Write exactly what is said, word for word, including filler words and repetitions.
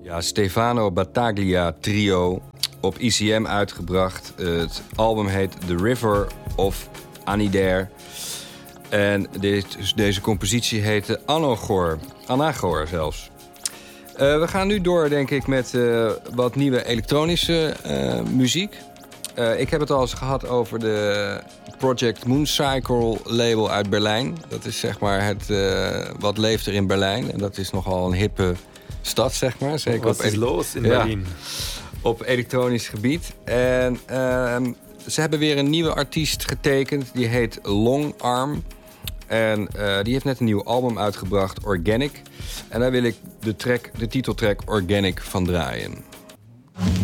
Ja, Stefano Battaglia Trio, op I C M uitgebracht. Uh, het album heet The River of Anidair. En dit, deze compositie heette Anagor. Anagor zelfs. Uh, we gaan nu door, denk ik, met uh, wat nieuwe elektronische uh, muziek. Uh, ik heb het al eens gehad over de Project Mooncycle label uit Berlijn. Dat is zeg maar het uh, wat leeft er in Berlijn. En dat is nogal een hippe stad, zeg maar. Zeker wat op is los in Berlijn? Ja, op elektronisch gebied. En uh, ze hebben weer een nieuwe artiest getekend. Die heet Long Arm. En uh, die heeft net een nieuw album uitgebracht, Organic. En daar wil ik de, track, de titeltrack Organic van draaien.